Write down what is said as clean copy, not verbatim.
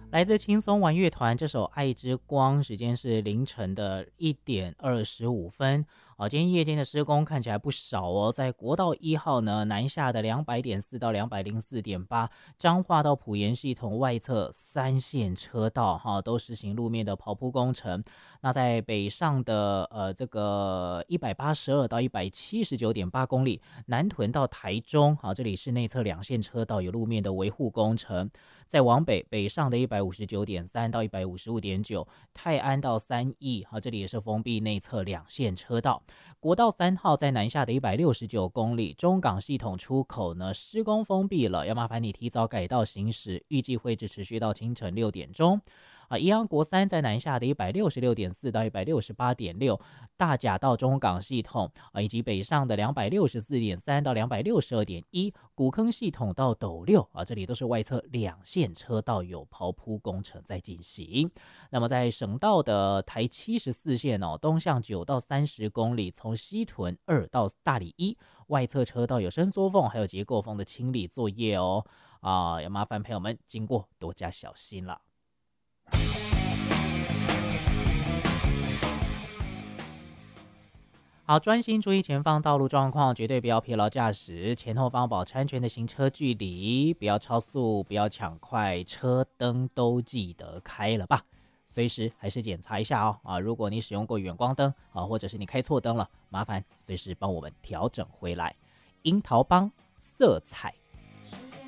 来自轻松玩乐团这首《爱之光》，时间是凌晨的1点25分。今天夜间的施工看起来不少哦，在国道1号呢，南下的200.4到204.8，彰化到埔盐系统外侧3线车道都实行路面的刨铺工程。那在北上的这个182到179.8公里，南屯到台中这里是内侧2线车道有路面的维护工程。再往北上的159.3到155.9，泰安到三义这里也是封闭内侧2线车道。国道3号在南下的169公里，中港系统出口呢施工封闭了，要麻烦你提早改道行驶，预计会持续到清晨6点钟。宜安国三在南下的166.4到168.6，大甲到中港系统以及北上的264.3到262.1，古坑系统到斗六这里都是外侧2线车道有刨铺工程在进行。那么在省道的台74线东向9到30公里，从西屯2到大里1，外侧车道有伸缩缝还有结构缝的清理作业哦。要麻烦朋友们经过多加小心了。好，专心注意前方道路状况，绝对不要疲劳驾驶，前后方保持安全的行车距离，不要超速，不要抢快，车灯都记得开了吧。随时还是检查一下哦。如果你使用过远光灯或者是你开错灯了，麻烦随时帮我们调整回来。樱桃帮色彩。